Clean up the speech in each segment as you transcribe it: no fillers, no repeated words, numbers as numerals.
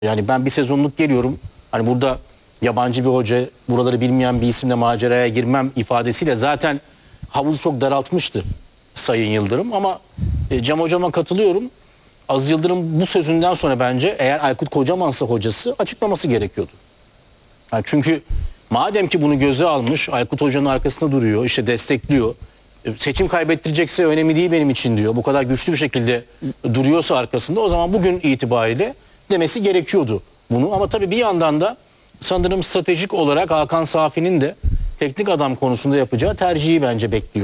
Yani ben bir sezonluk geliyorum. Hani burada yabancı bir hoca, buraları bilmeyen bir isimle maceraya girmem ifadesiyle zaten havuzu çok daraltmıştı Sayın Yıldırım. Ama Cem Hocam'a katılıyorum. Aziz Yıldırım bu sözünden sonra bence eğer Aykut Kocaman'sa hocası açıklaması gerekiyordu. Yani çünkü madem ki bunu göze almış, Aykut Hoca'nın arkasında duruyor, işte destekliyor. Seçim kaybettirecekse önemi değil benim için diyor. Bu kadar güçlü bir şekilde duruyorsa arkasında o zaman bugün itibariyle demesi gerekiyordu bunu. Ama tabii bir yandan da sanırım stratejik olarak Hakan Safi'nin de teknik adam konusunda yapacağı tercihi bence bekliyor.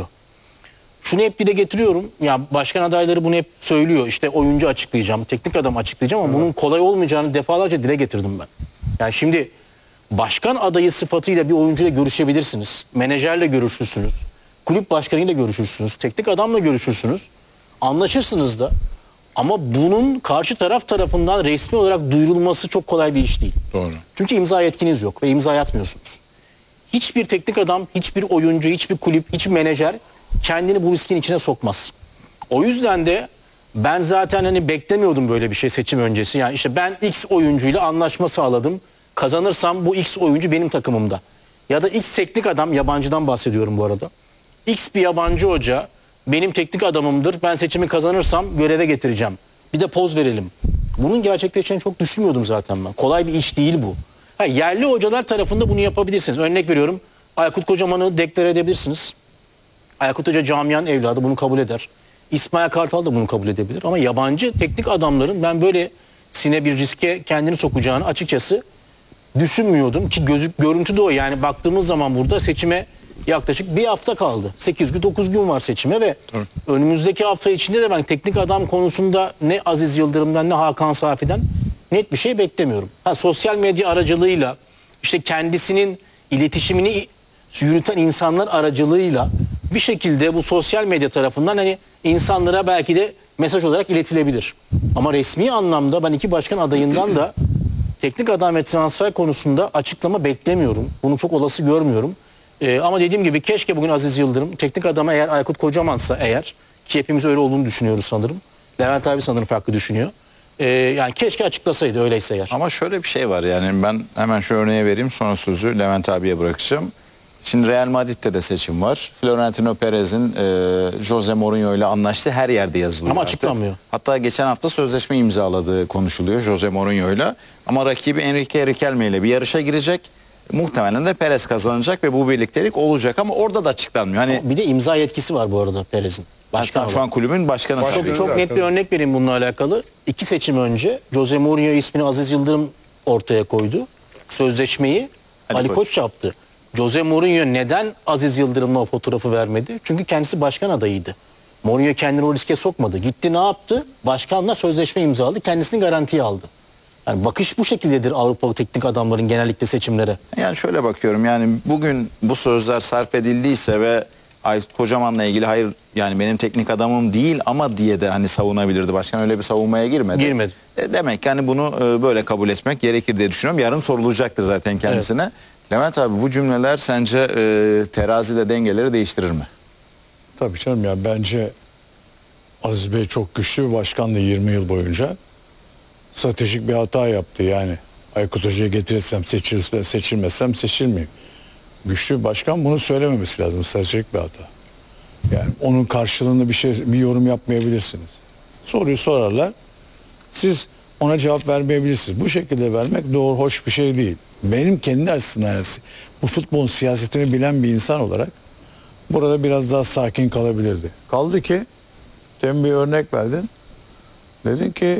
Şunu hep dile getiriyorum. Ya başkan adayları bunu hep söylüyor. İşte oyuncu açıklayacağım, teknik adam açıklayacağım ama bunun kolay olmayacağını defalarca dile getirdim ben. Yani şimdi başkan adayı sıfatıyla bir oyuncuyla görüşebilirsiniz. Menajerle görüşürsünüz. Kulüp başkanıyla görüşürsünüz. Teknik adamla görüşürsünüz. Anlaşırsınız da. Ama bunun karşı taraf tarafından resmi olarak duyurulması çok kolay bir iş değil. Doğru. Çünkü imza yetkiniz yok ve imza atmıyorsunuz. Hiçbir teknik adam, hiçbir oyuncu, hiçbir kulüp, hiçbir menajer kendini bu riskin içine sokmaz. O yüzden de ben zaten hani beklemiyordum böyle bir şey seçim öncesi. Yani işte ben X oyuncuyla anlaşma sağladım. Kazanırsam bu X oyuncu benim takımımda. Ya da X teknik adam, yabancıdan bahsediyorum bu arada. X bir yabancı hoca benim teknik adamımdır. Ben seçimi kazanırsam göreve getireceğim. Bir de poz verelim. Bunun gerçekleşeceğini çok düşünmüyordum zaten ben. Kolay bir iş değil bu. Ha, yerli hocalar tarafında bunu yapabilirsiniz. Örnek veriyorum. Aykut Kocaman'ı deklare edebilirsiniz. Aykut Hoca camianın evladı, bunu kabul eder. İsmail Kartal da bunu kabul edebilir. Ama yabancı teknik adamların ben böyle sine bir riske kendini sokacağını açıkçası düşünmüyordum ki görüntü de o. Yani baktığımız zaman burada seçime yaklaşık bir hafta kaldı. 8 gün 9 gün var seçime ve önümüzdeki hafta içinde de ben teknik adam konusunda ne Aziz Yıldırım'dan ne Hakan Safi'den net bir şey beklemiyorum. Ha, sosyal medya aracılığıyla işte kendisinin iletişimini yürüten insanlar aracılığıyla bir şekilde bu sosyal medya tarafından hani insanlara belki de mesaj olarak iletilebilir. Ama resmi anlamda ben iki başkan adayından da teknik adam ve transfer konusunda açıklama beklemiyorum. Bunu çok olası görmüyorum. Ama dediğim gibi keşke bugün Aziz Yıldırım teknik adama eğer Aykut Kocaman'sa eğer ki hepimiz öyle olduğunu düşünüyoruz sanırım. Levent abi sanırım farklı düşünüyor. Yani keşke açıklasaydı öyleyse eğer. Ama şöyle bir şey var, yani ben hemen şu örneği vereyim, sonra sözü Levent abiye bırakacağım. Şimdi Real Madrid'de de seçim var. Florentino Perez'in Jose Mourinho ile anlaştığı her yerde yazılıyor. Ama artık. açıklanmıyor. Hatta geçen hafta sözleşme imzaladığı konuşuluyor Jose Mourinho ile. Ama rakibi Enrique Riquelme ile bir yarışa girecek. Muhtemelen de Perez kazanacak ve bu birliktelik olacak ama orada da açıklanmıyor. Hani Bir de imza yetkisi var bu arada Perez'in. hatta şu an kulübün başkanı. Çok net bir örnek vereyim bununla alakalı. 2 seçim önce Jose Mourinho ismini Aziz Yıldırım ortaya koydu. Sözleşmeyi Ali Koç yaptı. Jose Mourinho neden Aziz Yıldırım'la o fotoğrafı vermedi? Çünkü kendisi başkan adayıydı. Mourinho kendini o riske sokmadı. Gitti ne yaptı? Başkanla sözleşme imzaladı. Kendisini garantiye aldı. Yani bakış bu şekildedir Avrupalı teknik adamların genellikle seçimlere. Yani şöyle bakıyorum, yani bugün bu sözler sarf edildiyse ve Aykut Kocaman'la ilgili hayır yani benim teknik adamım değil ama diye de hani savunabilirdi. Başkan öyle bir savunmaya girmedi. Girmedi. Demek yani bunu böyle kabul etmek gerekir diye düşünüyorum. Yarın sorulacaktır zaten kendisine. Evet. Levent abi, bu cümleler sence terazide dengeleri değiştirir mi? Tabii canım, ya bence Aziz Bey çok güçlü bir başkandı 20 yıl boyunca. Stratejik bir hata yaptı yani. Aykut Hoca'yı getirirsem seçilmezsem seçilmeyeyim. Güçlü bir başkan bunu söylememesi lazım. Stratejik bir hata. Yani onun karşılığında bir yorum yapmayabilirsiniz. Soruyu sorarlar. Siz ona cevap vermeyebilirsiniz. Bu şekilde vermek doğru, hoş bir şey değil. Benim kendi açısından bu futbolun siyasetini bilen bir insan olarak burada biraz daha sakin kalabilirdi. Kaldı ki demin bir örnek verdin. Dedin ki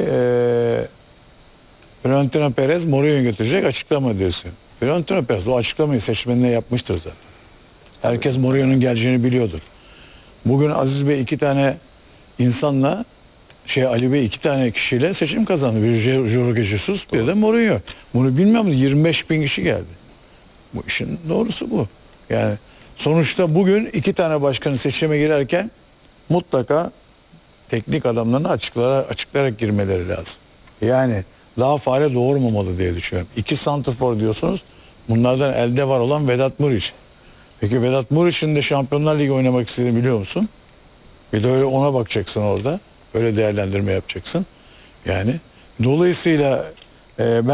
Florentino Perez Mourinho'yu götürecek, açıklama diyorsun. Florentino Perez o açıklamayı seçmenine yapmıştır zaten. Herkes Mourinho'nun geleceğini biliyordur. Bugün Aziz Bey iki tane insanla Ali Bey iki tane kişiyle seçim kazandı. Bir Jorge Jesus, bir de Mourinho. Bunu bilmiyor musun? 25 bin kişi geldi. Bu işin doğrusu bu. Yani sonuçta bugün iki tane başkanın seçime girerken mutlaka teknik adamlarını açıklayarak girmeleri lazım. Yani daha fare doğurmamalı diye düşünüyorum. 2 santrfor diyorsunuz. Bunlardan elde var olan Vedat Muriç. Peki Vedat Muriç'in de Şampiyonlar Ligi oynamak istediğini biliyor musun? Bir de öyle ona bakacaksın orada. Öyle değerlendirme yapacaksın. Yani dolayısıyla ben